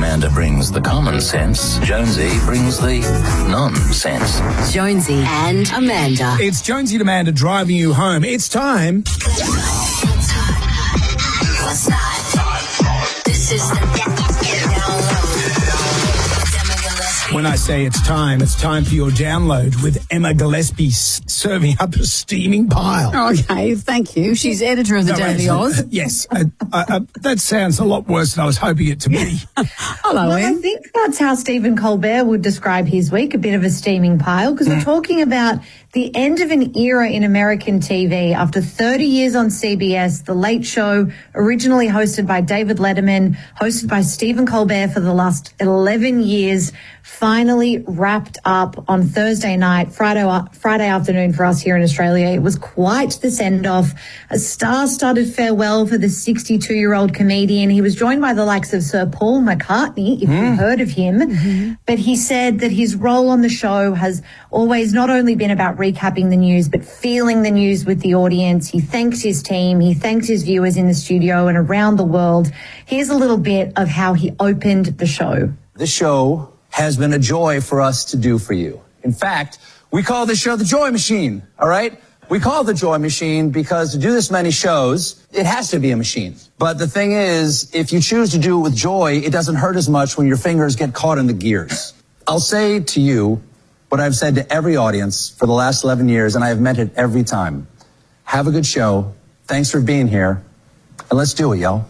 Amanda brings the common sense, Jonesy brings the nonsense. Jonesy and Amanda. It's Jonesy and Amanda driving you home. It's time. This is the When I say it's time for your download with Emma Gillespie serving up a steaming pile. Okay, thank you. She's editor of the Daily Oz. Yes, that sounds a lot worse than I was hoping it to be. Hello, Well, Em. I think that's how Stephen Colbert would describe his week, a bit of a steaming pile, because we're talking about the end of an era in American TV. After 30 years on CBS, The Late Show, originally hosted by David Letterman, hosted by Stephen Colbert for the last 11 years, finally wrapped up on Thursday night, Friday afternoon for us here in Australia. It was quite the send-off, a star-studded farewell for the 62-year-old comedian. He was joined by the likes of Sir Paul McCartney, if you've heard of him. But he said that his role on the show has always not only been about recapping the news, but feeling the news with the audience. He thanks his team. He thanks his viewers in the studio and around the world. Here's a little bit of how he opened the show. This show has been a joy for us to do for you. In fact, we call this show the Joy Machine, all right? We call it the Joy Machine because to do this many shows, it has to be a machine. But the thing is, if you choose to do it with joy, it doesn't hurt as much when your fingers get caught in the gears. I'll say to you what I've said to every audience for the last 11 years, and I have meant it every time. Have a good show. Thanks for being here. And let's do it, y'all.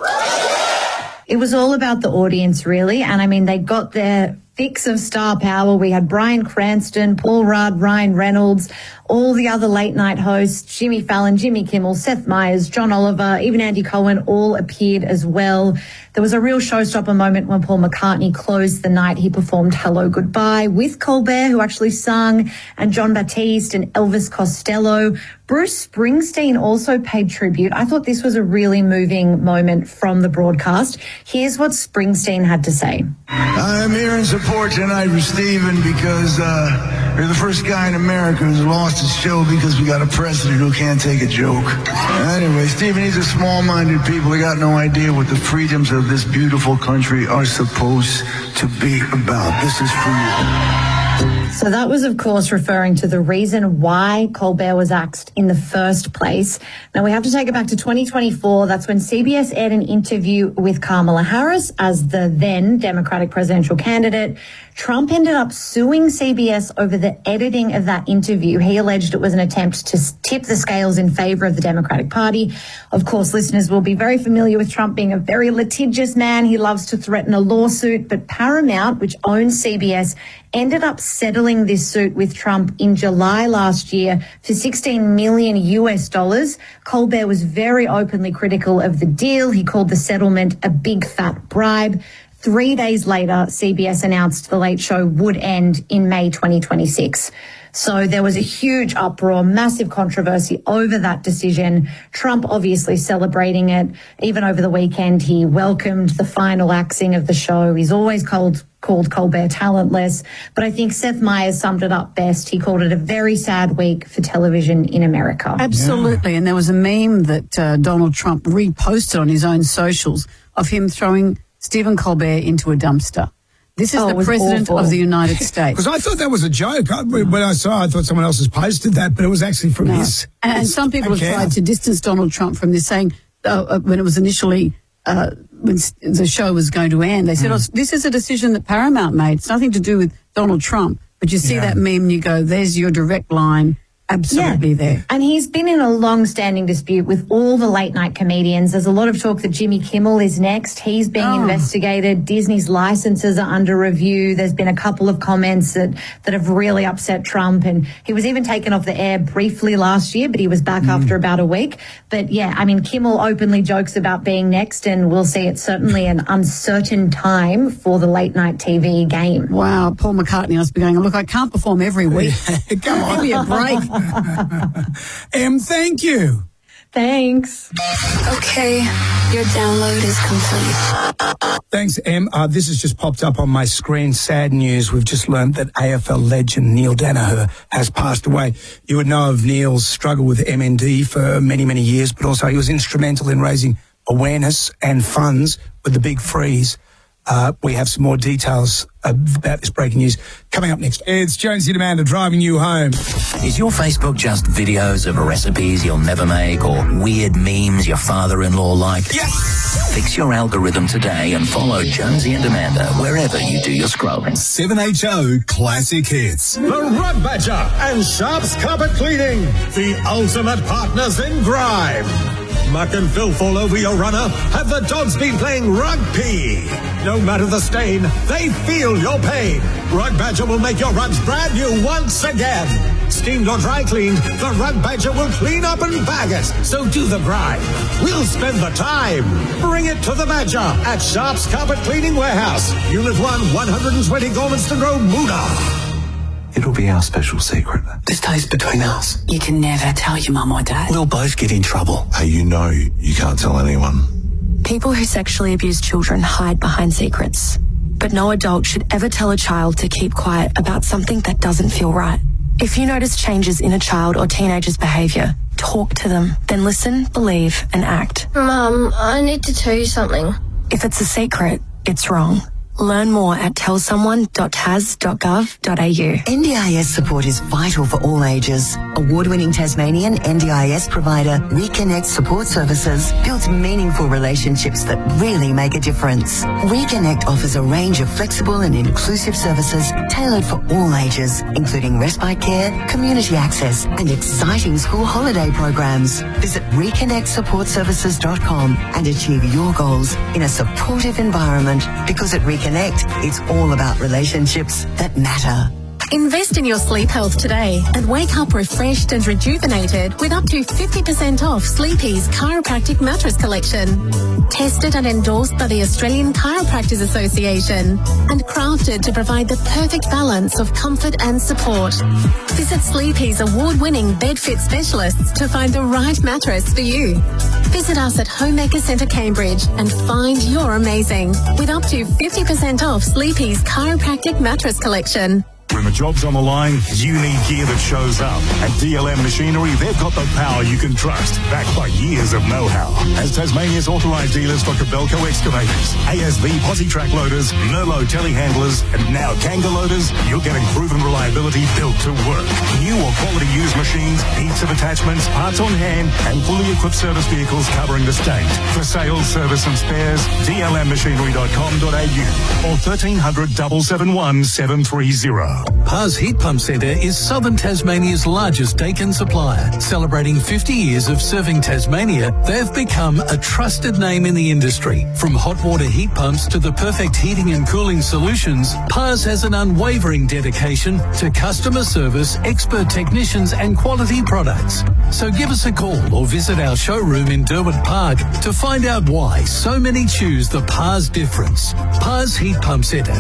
It was all about the audience, really. And I mean, they got their fix of star power. We had Bryan Cranston, Paul Rudd, Ryan Reynolds, all the other late night hosts, Jimmy Fallon, Jimmy Kimmel, Seth Meyers, John Oliver, even Andy Cohen all appeared as well. There was a real showstopper moment when Paul McCartney closed the night. He performed Hello Goodbye with Colbert, who actually sung, and John Batiste and Elvis Costello. Bruce Springsteen also paid tribute. I thought this was a really moving moment from the broadcast. Here's what Springsteen had to say. I'm here in support tonight for Stephen because you're the first guy in America who's lost his show because we got a president who can't take a joke. Anyway, Stephen, these are small-minded people. They got no idea what the freedoms of this beautiful country are supposed to be about. This is for you. So that was, of course, referring to the reason why Colbert was axed in the first place. Now, we have to take it back to 2024. That's when CBS aired an interview with Kamala Harris as the then Democratic presidential candidate. Trump ended up suing CBS over the editing of that interview. He alleged it was an attempt to tip the scales in favor of the Democratic Party. Of course, listeners will be very familiar with Trump being a very litigious man. He loves to threaten a lawsuit, but Paramount, which owns CBS, ended up settling this suit with Trump in July last year for $16 million US. Colbert was very openly critical of the deal. He called the settlement a big fat bribe. 3 days later, CBS announced The Late Show would end in May 2026. So there was a huge uproar, massive controversy over that decision. Trump obviously celebrating it. Even over the weekend, he welcomed the final axing of the show. He's always called Colbert talentless. But I think Seth Meyers summed it up best. He called it a very sad week for television in America. Absolutely. Yeah. And there was a meme that Donald Trump reposted on his own socials of him throwing Stephen Colbert into a dumpster. This is the President of the United States. Because I thought that was a joke. When I saw it, I thought someone else has posted that, but it was actually from his. And some people have tried to distance Donald Trump from this, saying when it was initially, when the show was going to end, they said, this is a decision that Paramount made. It's nothing to do with Donald Trump. But you see that meme and you go, there's your direct line. Absolutely there. And he's been in a long-standing dispute with all the late-night comedians. There's a lot of talk that Jimmy Kimmel is next. He's being investigated. Disney's licenses are under review. There's been a couple of comments that have really upset Trump. And he was even taken off the air briefly last year, but he was back after about a week. But, yeah, I mean, Kimmel openly jokes about being next, and we'll see it's certainly an uncertain time for the late-night TV game. Wow, Paul McCartney must be going, look, I can't perform every week. Come on. Give me a break. Thank you. Thanks. Okay, your download is complete. Thanks, Em. This has just popped up on my screen. Sad news. We've just learned that AFL legend Neil Danaher has passed away. You would know of Neil's struggle with MND for many, many years, but also he was instrumental in raising awareness and funds with the Big Freeze We have some more details about this breaking news coming up next. It's Jonesy and Amanda driving you home. Is your Facebook just videos of recipes you'll never make or weird memes your father-in-law liked? Yes! Fix your algorithm today and follow Jonesy and Amanda wherever you do your scrolling. 7HO Classic Hits. The Rug Badger and Sharps Carpet Cleaning, the ultimate partners in grime. Muck and filth all over your runner. Have the dogs been playing rugby? No matter the stain, they feel your pain. Rug Badger will make your rugs brand new once again. Steamed or dry cleaned, the Rug Badger will clean up and bag it. So do the grime. We'll spend the time. Bring it to the Badger at Sharps Carpet Cleaning Warehouse. Unit 1, 120 Gormanston Road, Moona. It'll be our special secret. This stays between us. You can never tell your mum or dad. We'll both get in trouble. Hey, you know you can't tell anyone. People who sexually abuse children hide behind secrets. But no adult should ever tell a child to keep quiet about something that doesn't feel right. If you notice changes in a child or teenager's behaviour, talk to them. Then listen, believe and act. Mum, I need to tell you something. If it's a secret, it's wrong. Learn more at tellsomeone.tas.gov.au. NDIS support is vital for all ages. Award-winning Tasmanian NDIS provider Reconnect Support Services builds meaningful relationships that really make a difference. Reconnect offers a range of flexible and inclusive services tailored for all ages, including respite care, community access, and exciting school holiday programs. Visit reconnectsupportservices.com and achieve your goals in a supportive environment, because at Reconnect, it's all about relationships that matter. Invest in your sleep health today and wake up refreshed and rejuvenated with up to 50% off Sleepy's Chiropractic Mattress Collection. Tested and endorsed by the Australian Chiropractors Association and crafted to provide the perfect balance of comfort and support. Visit Sleepy's award-winning bed fit specialists to find the right mattress for you. Visit us at Homemaker Centre Cambridge and find you're amazing with up to 50% off Sleepy's Chiropractic Mattress Collection. When the job's on the line, you need gear that shows up. At DLM Machinery, they've got the power you can trust, backed by years of know-how. As Tasmania's authorised dealers for Kobelco excavators, ASV posi track loaders, Merlot telehandlers, and now Kanga loaders, you're getting proven reliability built to work. New or quality used machines, heaps of attachments, parts on hand, and fully equipped service vehicles covering the state. For sales, service and spares, dlmmachinery.com.au or 1300 771 730. Pars Heat Pump Centre is southern Tasmania's largest Dakin supplier. Celebrating 50 years of serving Tasmania, they've become a trusted name in the industry. From hot water heat pumps to the perfect heating and cooling solutions, Pars has an unwavering dedication to customer service, expert technicians and quality products. So give us a call or visit our showroom in Derwent Park to find out why so many choose the Pars difference. Pars Heat Pump Centre,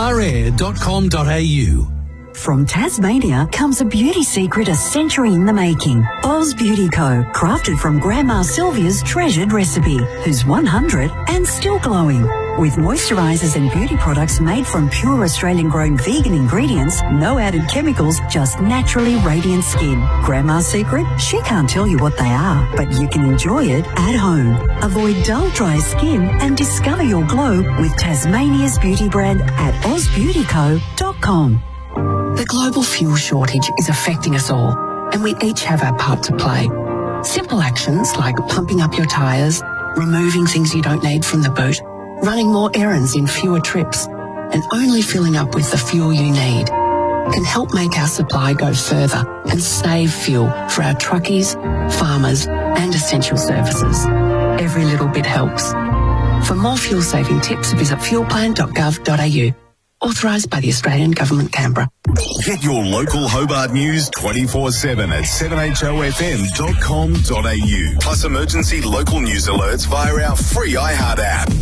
parair.com.au. From Tasmania comes a beauty secret a century in the making. Oz Beauty Co. Crafted from Grandma Sylvia's treasured recipe, who's 100 and still glowing. With moisturisers and beauty products made from pure Australian-grown vegan ingredients, no added chemicals, just naturally radiant skin. Grandma's secret? She can't tell you what they are, but you can enjoy it at home. Avoid dull, dry skin and discover your glow with Tasmania's beauty brand at ozbeautyco.com. The global fuel shortage is affecting us all, and we each have our part to play. Simple actions like pumping up your tyres, removing things you don't need from the boot, running more errands in fewer trips, and only filling up with the fuel you need can help make our supply go further and save fuel for our truckies, farmers, and essential services. Every little bit helps. For more fuel-saving tips, visit fuelplan.gov.au. Authorised by the Australian Government, Canberra. Get your local Hobart news 24/7 at 7hofm.com.au. Plus emergency local news alerts via our free iHeart app.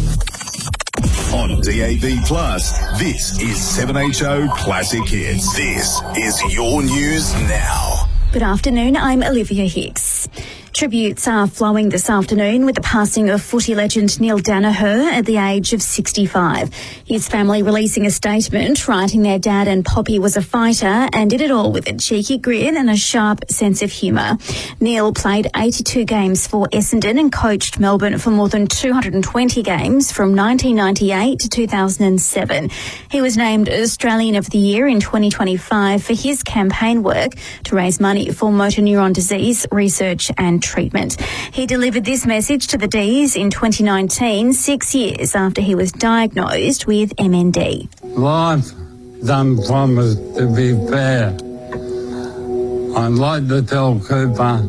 On DAB+, this is 7HO Classic Hits. This is your news now. Good afternoon, I'm Olivia Hicks. Tributes are flowing this afternoon with the passing of footy legend Neil Danaher at the age of 65. His family releasing a statement, writing their dad and Poppy was a fighter and did it all with a cheeky grin and a sharp sense of humour. Neil played 82 games for Essendon and coached Melbourne for more than 220 games from 1998 to 2007. He was named Australian of the Year in 2025 for his campaign work to raise money for motor neuron disease research and treatment. He delivered this message to the D's in 2019, 6 years after he was diagnosed with MND. Life don't promise to be fair. I'd like to tell Cooper,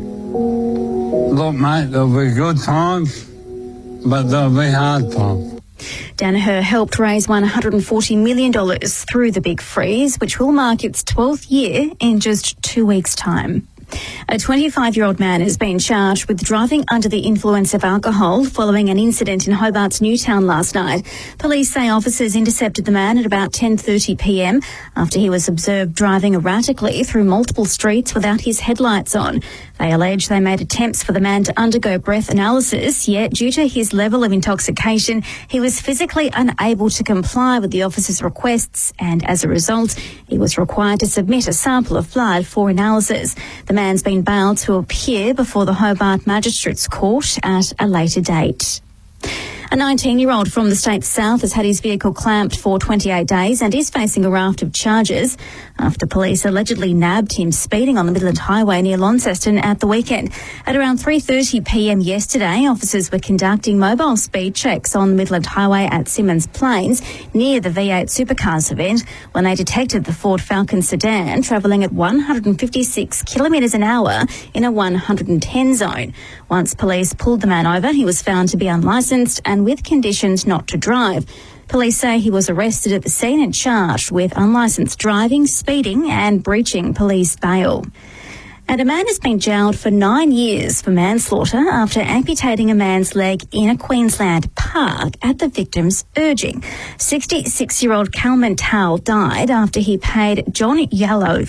look mate, there'll be good times, but there'll be hard times. Danaher helped raise $140 million through the Big Freeze, which will mark its 12th year in just 2 weeks' time. A 25-year-old man has been charged with driving under the influence of alcohol following an incident in Hobart's Newtown last night. Police say officers intercepted the man at about 10:30 p.m. after he was observed driving erratically through multiple streets without his headlights on. They allege they made attempts for the man to undergo breath analysis, yet due to his level of intoxication, he was physically unable to comply with the officers' requests, and as a result, he was required to submit a sample of blood for analysis. The man's been bailed to appear before the Hobart Magistrates Court at a later date. A 19-year-old from the state's south has had his vehicle clamped for 28 days and is facing a raft of charges after police allegedly nabbed him speeding on the Midland Highway near Launceston at the weekend. At around 3:30 p.m. yesterday, officers were conducting mobile speed checks on the Midland Highway at Symonds Plains near the V8 Supercars event when they detected the Ford Falcon sedan travelling at 156 kilometres an hour in a 110 zone. Once police pulled the man over, he was found to be unlicensed and with conditions not to drive. Police say he was arrested at the scene and charged with unlicensed driving, speeding and breaching police bail. And a man has been jailed for 9 years for manslaughter after amputating a man's leg in a Queensland park at the victim's urging. 66-year-old Calman Towle died after he paid John Yallow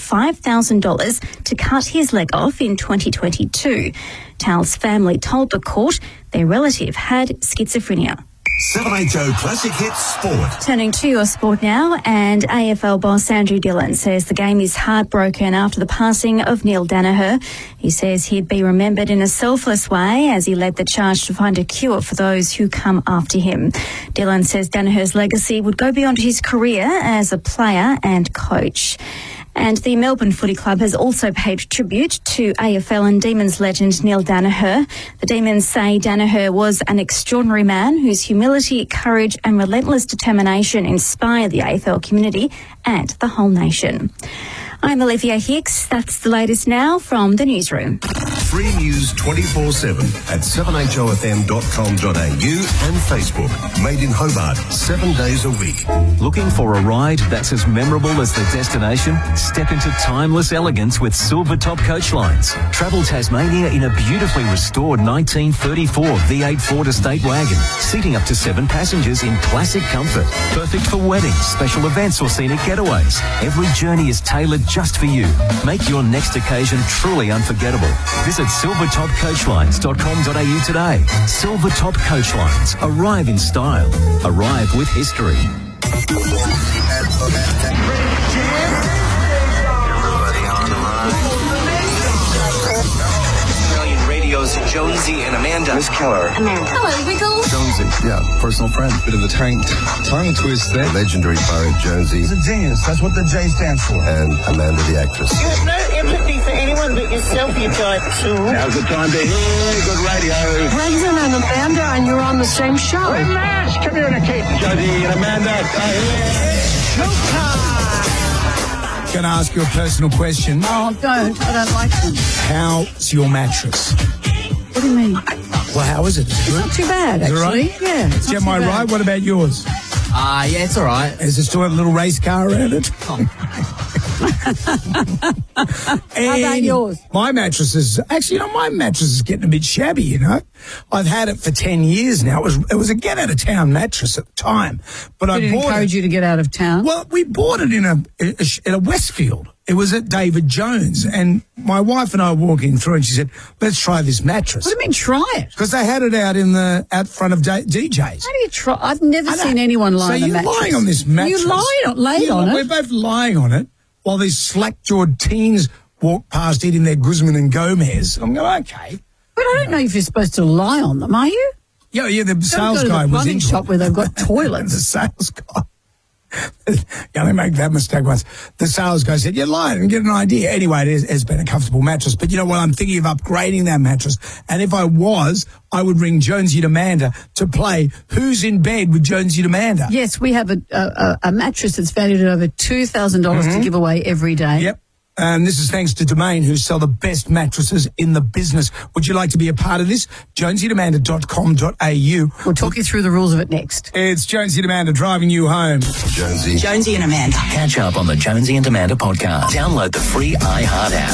$5,000 to cut his leg off in 2022. Towle's family told the court their relative had schizophrenia. 7HO Classic Hits Sport. Turning to your sport now, and AFL boss Andrew Dillon says the game is heartbroken after the passing of Neil Danaher. He says he'd be remembered in a selfless way as he led the charge to find a cure for those who come after him. Dillon says Danaher's legacy would go beyond his career as a player and coach. And the Melbourne Footy Club has also paid tribute to AFL and Demons legend Neil Danaher. The Demons say Danaher was an extraordinary man whose humility, courage and relentless determination inspired the AFL community and the whole nation. I'm Olivia Hicks. That's the latest now from the newsroom. Free news 24/7 at 7hofm.com.au and Facebook. Made in Hobart, 7 days a week. Looking for a ride that's as memorable as the destination? Step into timeless elegance with Silvertop Coach Lines. Travel Tasmania in a beautifully restored 1934 V8 Ford Estate wagon, seating up to 7 passengers in classic comfort. Perfect for weddings, special events or scenic getaways. Every journey is tailored just for you. Make your next occasion truly unforgettable. Visit silvertopcoachlines.com.au today. Silvertop Coach Lines. Arrive in style. Arrive with history. Australian Radio's Jonesy and Amanda. Miss Keller. Amanda. Hello, Wiggles. Jonesy, yeah, personal friend. Bit of a tongue twist there. Legendary pirate Jonesy. He's a genius. That's what the J stands for. And Amanda the actress. You have no empathy for anyone but yourself, you type two. Now's the time to hear good radio. Brendan and Amanda, and you're on the same show. Relax, communicate. Jonesy and Amanda are here. Going to ask you a personal question. Oh, don't. I don't like them. How's your mattress? What do you mean? Well, how is it? Is it It's good? not too bad, Is it actually. right? Yeah. It's not Am I too bad. right? What about yours? Yeah, it's all right. Is it still have a little race car around it? How about yours? My mattress is my mattress is getting a bit shabby. You know, I've had it for 10 years now. It was a get out of town mattress at the time, but I didn't bought encourage you to get out of town. Well, we bought it in a Westfield. It was at David Jones, and my wife and I were walking through, and she said, "Let's try this mattress." What do you mean, try it? Because they had it out front of DJs. How do you try? I've never seen anyone lie on a mattress. So you're lying on this mattress. You laid on it. We're both lying on it while these slack-jawed teens walk past eating their Guzman and Gomez. I'm going, okay. But I don't know if you're supposed to lie on them, are you? Yeah, the sales guy was in shop where they've got toilets. The sales guy. You only make that mistake once. The sales guy said, "You lied and get an idea." Anyway, it has been a comfortable mattress. But you know what? I'm thinking of upgrading that mattress. And if I was, I would ring Jonesy and Amanda to play Who's in Bed with Jonesy and Amanda. Yes, we have a mattress that's valued at over $2,000 to give away every day. Yep. And this is thanks to Domain, who sell the best mattresses in the business. Would you like to be a part of this? JonesyandAmanda.com.au. We'll talk you through the rules of it next. It's Jonesy and Amanda driving you home. Jonesy and Amanda. Catch up on the Jonesy and Amanda podcast. Download the free iHeart app.